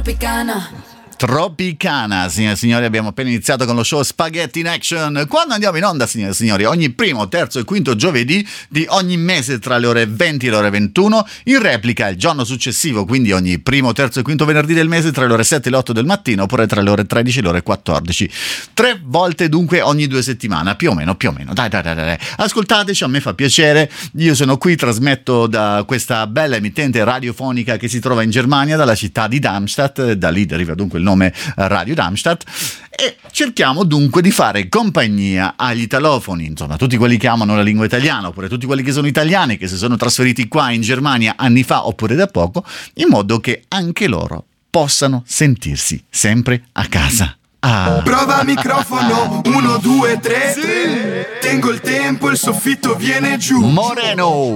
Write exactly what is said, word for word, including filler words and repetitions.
Tropicana. Tropicana, signore e signori, abbiamo appena iniziato con lo show Spaghetti in Action. Quando andiamo in onda, signore e signori? Ogni primo, terzo e quinto giovedì di ogni mese tra le ore venti e le ore ventuno, in replica il giorno successivo, quindi ogni primo, terzo e quinto venerdì del mese tra le ore sette e le otto del mattino, oppure tra le ore tredici e le ore quattordici. Tre volte dunque ogni due settimane, più o meno, più o meno. Dai, dai, dai, dai. Ascoltateci, a me fa piacere. Io sono qui, trasmetto da questa bella emittente radiofonica che si trova in Germania, dalla città di Darmstadt, da lì deriva dunque il nome Radio Darmstadt, e cerchiamo dunque di fare compagnia agli italofoni, insomma tutti quelli che amano la lingua italiana, oppure tutti quelli che sono italiani che si sono trasferiti qua in Germania anni fa oppure da poco, in modo che anche loro possano sentirsi sempre a casa. Ah. Prova microfono, uno, due, tre, sì. Tengo il tempo, il soffitto viene giù. Moreno.